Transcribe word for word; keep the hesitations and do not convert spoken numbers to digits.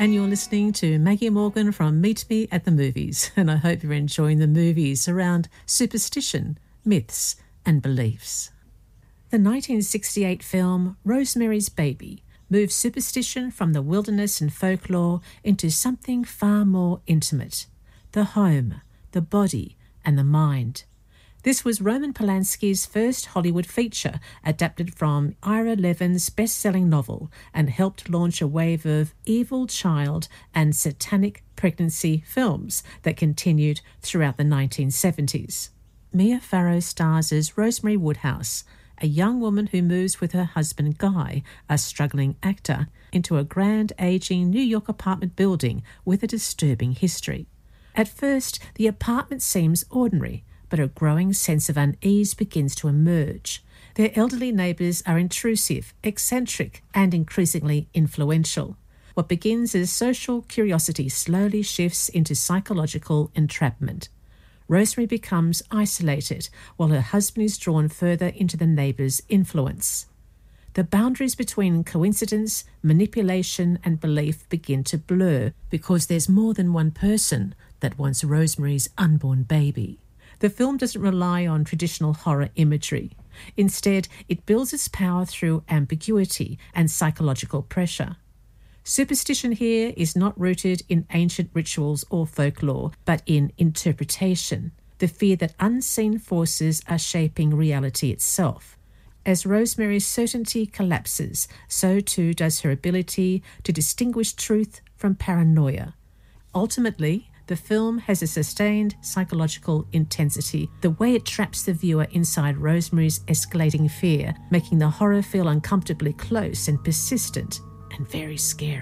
and you're listening to Maggie Morgan from Meet Me at the Movies, and I hope you're enjoying the movies around superstition, myths and beliefs. The nineteen sixty-eight film Rosemary's Baby moves superstition from the wilderness and folklore into something far more intimate: the home, the body and the mind. This was Roman Polanski's first Hollywood feature, adapted from Ira Levin's best-selling novel, and helped launch a wave of evil child and satanic pregnancy films that continued throughout the nineteen seventies. Mia Farrow stars as Rosemary Woodhouse, a young woman who moves with her husband Guy, a struggling actor, into a grand, ageing New York apartment building with a disturbing history. At first, the apartment seems ordinary, but a growing sense of unease begins to emerge. Their elderly neighbours are intrusive, eccentric, and increasingly influential. What begins as social curiosity slowly shifts into psychological entrapment. Rosemary becomes isolated, while her husband is drawn further into the neighbours' influence. The boundaries between coincidence, manipulation, and belief begin to blur because there's more than one person that wants Rosemary's unborn baby. The film doesn't rely on traditional horror imagery. Instead, it builds its power through ambiguity and psychological pressure. Superstition here is not rooted in ancient rituals or folklore, but in interpretation, the fear that unseen forces are shaping reality itself. As Rosemary's certainty collapses, so too does her ability to distinguish truth from paranoia. Ultimately, the film has a sustained psychological intensity, the way it traps the viewer inside Rosemary's escalating fear, making the horror feel uncomfortably close and persistent and very scary.